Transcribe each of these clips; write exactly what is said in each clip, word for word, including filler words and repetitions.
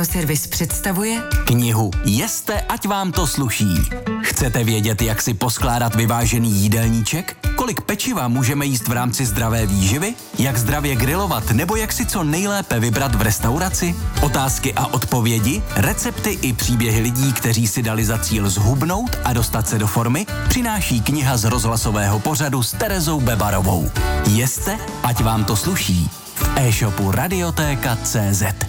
Radioservis představuje knihu Jeste, ať vám to sluší. Chcete vědět, jak si poskládat vyvážený jídelníček? Kolik pečiva můžeme jíst v rámci zdravé výživy? Jak zdravě grilovat nebo jak si co nejlépe vybrat v restauraci? Otázky a odpovědi, recepty i příběhy lidí, kteří si dali za cíl zhubnout a dostat se do formy, přináší kniha z rozhlasového pořadu s Terezou Bebarovou. Jeste, ať vám to sluší. V e-shopu Radiotéka tečka cé zet.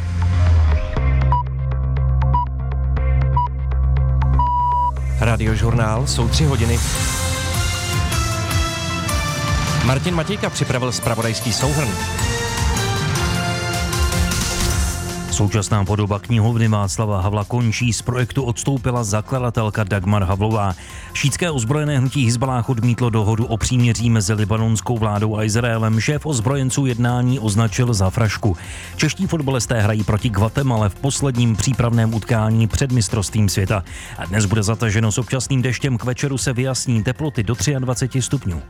Radiožurnál, jsou tři hodiny. Martin Matějka připravil zpravodajský souhrn. Současná podoba knihovny Václava Havla končí, z projektu odstoupila zakladatelka Dagmar Havlová. Šítské ozbrojené hnutí Hizballáh odmítlo dohodu o příměří mezi libanonskou vládou a Izraelem. Šéf ozbrojenců jednání označil za frašku. Čeští fotbalisté hrají proti Guatemale v posledním přípravném utkání před mistrovstvím světa. A dnes bude zataženo s občasným deštěm, k večeru se vyjasní teploty do dvacet tři stupňů.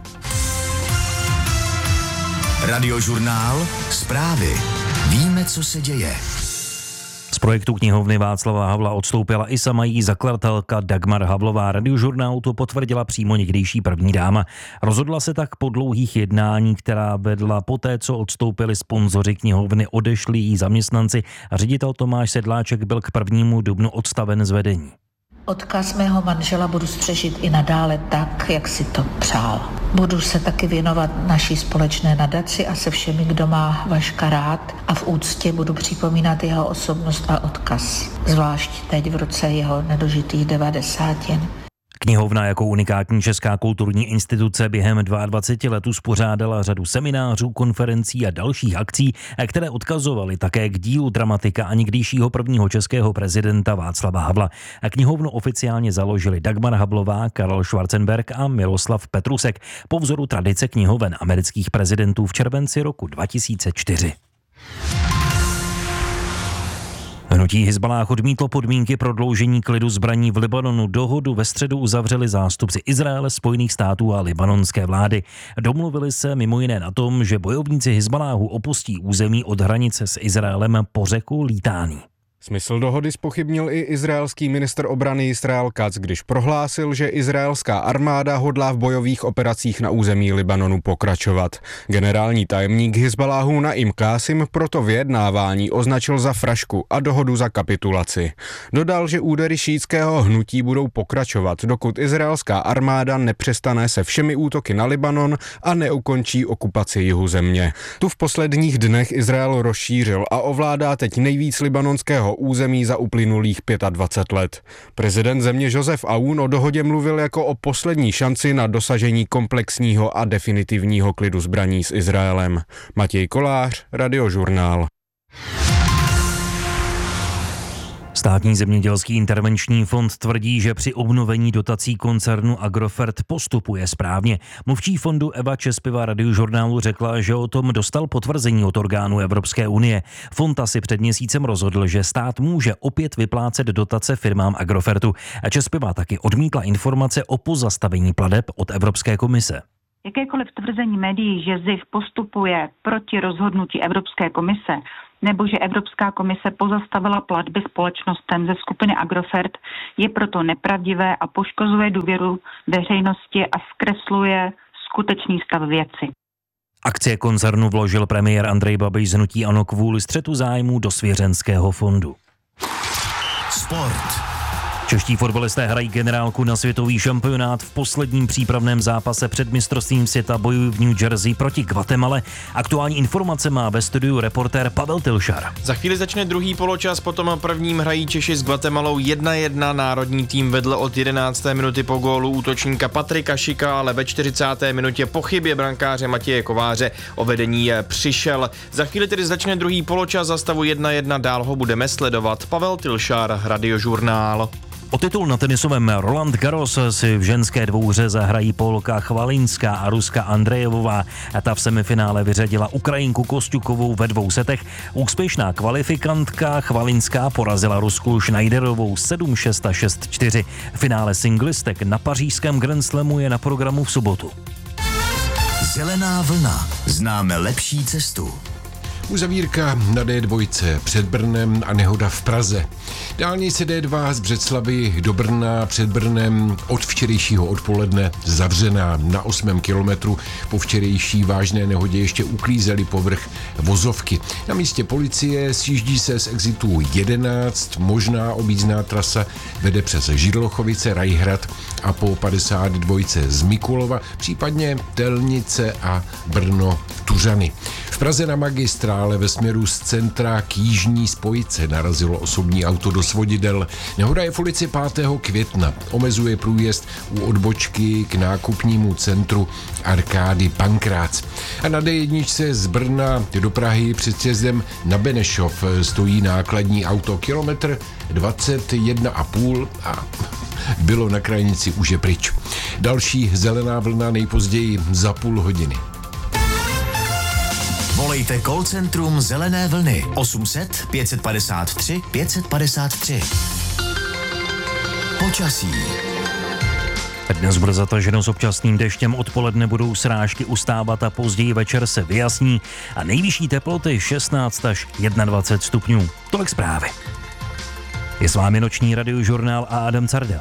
Radiožurnál, zprávy. Víme, co se děje. Z projektu knihovny Václava Havla odstoupila i sama její zakladatelka Dagmar Havlová. Radiožurnálu to potvrdila přímo někdejší první dáma. Rozhodla se tak po dlouhých jednání, která vedla poté, co odstoupili sponzoři knihovny, odešli jí zaměstnanci a ředitel Tomáš Sedláček byl k prvnímu dubnu odstaven z vedení. Odkaz mého manžela budu střežit i nadále tak, jak si to přál. Budu se taky věnovat naší společné nadaci a se všemi, kdo má Vaška rád, a v úctě budu připomínat jeho osobnost a odkaz, zvlášť teď v roce jeho nedožitých devadesátin. Knihovna jako unikátní česká kulturní instituce během dvacet dva let uspořádala řadu seminářů, konferencí a dalších akcí, které odkazovaly také k dílu dramatika a někdejšího prvního českého prezidenta Václava Havla. Knihovnu oficiálně založili Dagmar Havlová, Karel Schwarzenberg a Miloslav Petrusek po vzoru tradice knihoven amerických prezidentů v červenci roku dva tisíce čtyři. Hnutí Hizballáh odmítlo podmínky prodloužení klidu zbraní v Libanonu. Dohodu ve středu uzavřeli zástupci Izraele, Spojených států a libanonské vlády. Domluvili se mimo jiné na tom, že bojovníci Hizballáhu opustí území od hranice s Izraelem po řeku Litání. Smysl dohody zpochybnil i izraelský ministr obrany Israel Katz, když prohlásil, že izraelská armáda hodlá v bojových operacích na území Libanonu pokračovat. Generální tajemník Hizballáhu Naim Kásim proto vyjednávání označil za frašku a dohodu za kapitulaci. Dodal, že údery šítského hnutí budou pokračovat, dokud izraelská armáda nepřestane se všemi útoky na Libanon a neukončí okupaci jihu země. Tu v posledních dnech Izrael rozšířil a ovládá teď nejvíc libanonského území za uplynulých dvacet pět let. Prezident země Josef Aoun o dohodě mluvil jako o poslední šanci na dosažení komplexního a definitivního klidu zbraní s Izraelem. Matěj Kolář, Radiožurnál. Státní zemědělský intervenční fond tvrdí, že při obnovení dotací koncernu Agrofert postupuje správně. Mluvčí fondu Eva Čespiva Radiožurnálu řekla, že o tom dostal potvrzení od orgánů Evropské unie. Fond asi před měsícem rozhodl, že stát může opět vyplácet dotace firmám Agrofertu. A Čespiva taky odmítla informace o pozastavení plateb od Evropské komise. Jakékoliv tvrzení médií, že Z I F postupuje proti rozhodnutí Evropské komise, nebo že Evropská komise pozastavila platby společnostem ze skupiny Agrofert, je proto nepravdivé a poškozuje důvěru veřejnosti a zkresluje skutečný stav věci. Akcie koncernu vložil premiér Andrej Babiš z hnutí ANO kvůli střetu zájmů do svěřenského fondu. Sport. Čeští fotbalisté hrají generálku na světový šampionát. V posledním přípravném zápase před mistrovstvím světa bojují v New Jersey proti Guatemale. Aktuální informace má ve studiu reportér Pavel Tilšar. Za chvíli začne druhý poločas, potom prvním hrají Češi s Guatemalou jedna jedna. Národní tým vedl od jedenácté minuty po gólu útočníka Patrika Šika, ale ve čtyřicáté minutě po chybě brankáře Matěje Kováře o vedení přišel. Za chvíli tedy začne druhý poločas, za stavu jedna jedna, dál ho budeme sledovat. Pavel Tilšar, Radiožurnál. O titul na tenisovém Roland Garros si v ženské dvouhře zahrají Polka Chvalinská a Ruska Andrejevová. Ta v semifinále vyřadila Ukrajinku Kosťukovou ve dvou setech. Úspěšná kvalifikantka Chvalinská porazila Rusku Schneiderovou sedm šest a šest čtyři. Finále singlistek na pařížském Grand Slamu je na programu v sobotu. Zelená vlna. Známe lepší cestu. Uzavírka na D dva před Brnem a nehoda v Praze. Dálnice D dva z Břeclavi do Brna před Brnem od včerejšího odpoledne zavřená na osmém kilometru. Po včerejší vážné nehodě ještě uklízeli povrch vozovky. Na místě policie sjíždí se z exitu jedenáct, možná objízdná trasa vede přes Židlochovice, Rajhrad a po padesát dva z Mikulova, případně Telnice a Brno Tuřany. V Praze na magistrále ve směru z centra k jižní spojce narazilo osobní auto do svodidel. Nehoda je v ulici pátého května. Omezuje průjezd u odbočky k nákupnímu centru Arkády Pankrác. A na D jedna z Brna do Prahy před sjezdem na Benešov stojí nákladní auto kilometr dvacet jedna a půl a bylo na krajnici už je pryč. Další zelená vlna nejpozději za půl hodiny. Volejte call centrum Zelené vlny osm set pět padesát tři pět padesát tři. Počasí. Dnes bude zataženo s občasným deštěm, odpoledne budou srážky ustávat a později večer se vyjasní a nejvyšší teploty šestnáct až dvacet jedna stupňů. Tolik zprávy. Je s vámi noční radiožurnál a Adam Carda.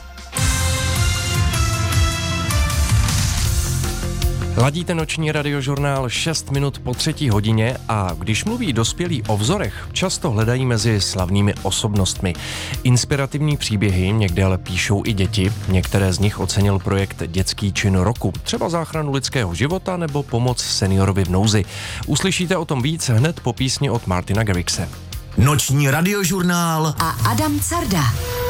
Ladíte noční radiožurnál šest minut po třetí hodině a když mluví dospělí o vzorech, často hledají mezi slavnými osobnostmi. Inspirativní příběhy někdy ale píšou i děti. Některé z nich ocenil projekt Dětský čin roku, třeba záchranu lidského života nebo pomoc seniorovi v nouzi. Uslyšíte o tom víc hned po písni od Martina Garrixe. Noční radiožurnál a Adam Carda.